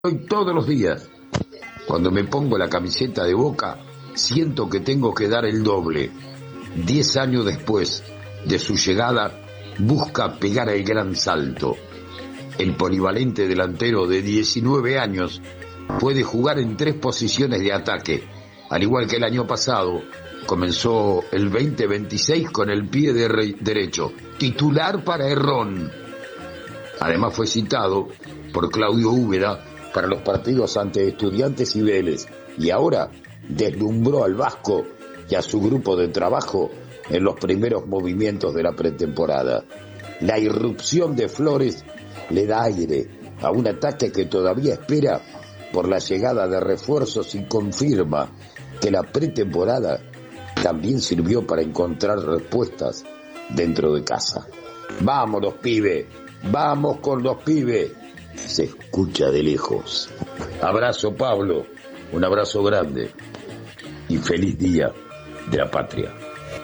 Hoy todos los días, cuando me pongo la camiseta de Boca, siento que tengo que dar el doble. 10 años después de su llegada, busca pegar el gran salto. El polivalente delantero de 19 años puede jugar en 3 posiciones de ataque, al igual que el año pasado. Comenzó el 2026 con el pie derecho, titular para Herrón. Además fue citado por Claudio Úbeda para los partidos ante Estudiantes y Vélez, y ahora deslumbró al vasco y a su grupo de trabajo en los primeros movimientos de la pretemporada. La irrupción de Flores le da aire a un ataque que todavía espera por la llegada de refuerzos y confirma que la pretemporada también sirvió para encontrar respuestas dentro de casa. ¡Vamos los pibes! ¡Vamos con los pibes! Se escucha de lejos. Abrazo, Pablo, un abrazo grande y feliz día de la patria.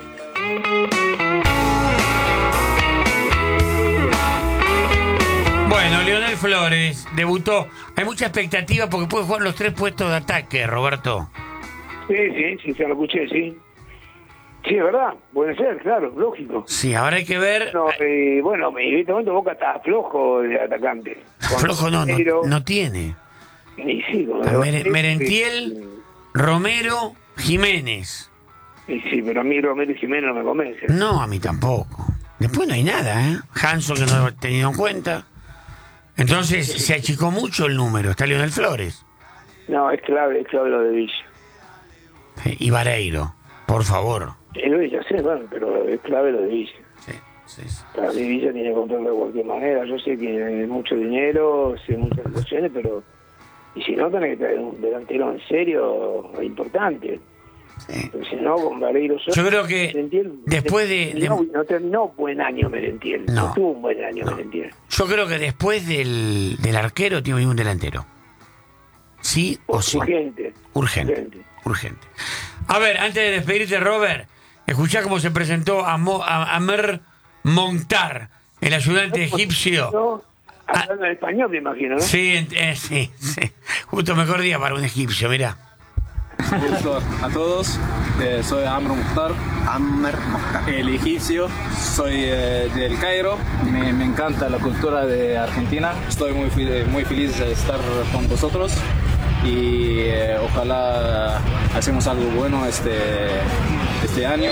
Bueno, Lionel Flores debutó. Hay mucha expectativa porque puede jugar los 3 puestos de ataque, Roberto. Sí, se lo escuché, sí. Sí, es verdad, puede ser, claro, lógico. Sí, ahora hay que ver. Bueno, en este momento Boca está flojo de atacante. Flojo no tiene. Y sí, Merentiel, Romero, Jiménez. Y sí, pero a mí Romero y Jiménez no me convencen. No, a mí tampoco. Después no hay nada, ¿eh? Hanson que no he tenido en cuenta. Entonces se achicó mucho el número. Está Lionel Flores. No, es clave lo de Villa. Y Vareiro, por favor. Lo de Villa, sí, bueno, pero es clave lo de Villa. Sí. Claro, Villa tiene que comprarlo de cualquier manera. Yo sé que hay mucho dinero, sé muchas situaciones, pero... Y si no, tenés que traer un delantero en serio, importante. Sí. Porque si no, con Vareiro... Yo creo que Merentiel, después no terminó buen año Merentiel. No tuvo un buen año Merentiel. Yo creo que después del arquero tiene que venir un delantero. ¿Sí o sí? Urgente. A ver, antes de despedirte, Robert, escuchá cómo se presentó Amer Mokhtar, el ayudante egipcio. ¿No? Hablando en español, me imagino, ¿no? Sí. Justo mejor día para un egipcio, mirá. Gusto a todos, soy Amer Mokhtar, el egipcio, soy del Cairo, me encanta la cultura de Argentina, estoy muy feliz de estar con vosotros y ojalá hacemos algo bueno este año.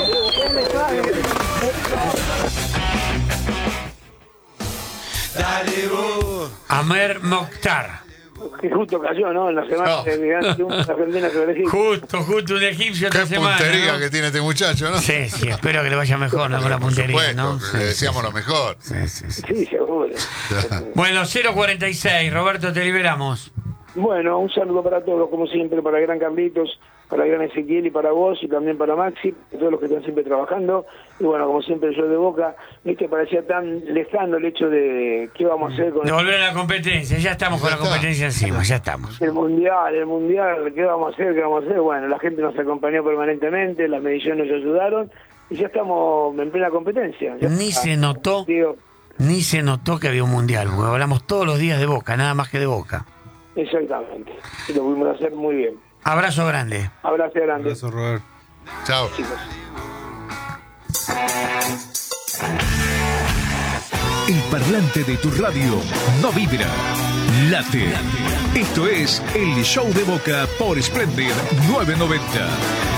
Amer Mokhtar. Que justo cayó, ¿no? En la semana de Argentina sobre el Egipto. Justo un egipcio esta semana. Qué puntería, ¿no? Que tiene este muchacho, ¿no? Sí, espero que le vaya mejor, ¿no? Con la puntería, supuesto, ¿no? Le decíamos lo mejor. Sí, seguro. Bueno, 0:46, Roberto, te liberamos. Bueno, un saludo para todos, como siempre, para el gran Carlitos, para el gran Ezequiel y para vos, y también para Maxi, todos los que están siempre trabajando. Y bueno, como siempre, yo de Boca, viste, parecía tan lejano el hecho de qué vamos a hacer con... De volver a la competencia, ya estamos con la competencia encima, ya estamos. El mundial, ¿qué vamos a hacer? Bueno, la gente nos acompañó permanentemente, las mediciones nos ayudaron, y ya estamos en plena competencia. Ni se notó que había un mundial, porque hablamos todos los días de Boca, nada más que de Boca. Exactamente, y lo pudimos hacer muy bien. Abrazo grande. Abrazo grande. Abrazo, Robert. Chao. Chicos. El parlante de tu radio no vibra, late. Esto es el Show de Boca por Splendid 990.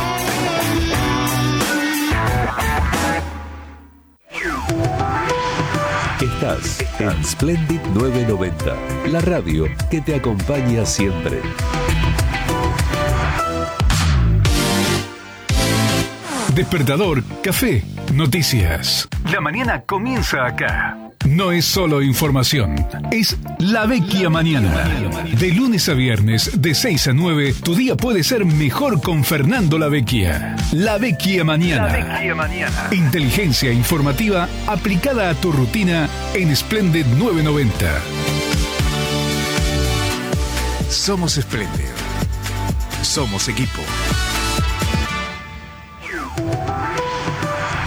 Estás en Splendid 990, la radio que te acompaña siempre. Despertador, café, noticias. La mañana comienza acá. No es solo información, es La Vecchia Mañana. De lunes a viernes, de 6 a 9, tu día puede ser mejor con Fernando La Vecchia. La Vecchia Mañana. Inteligencia informativa aplicada a tu rutina en Splendid 990. Somos Splendid. Somos equipo.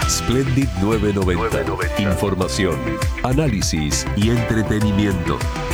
Splendid 990. Información, análisis y entretenimiento.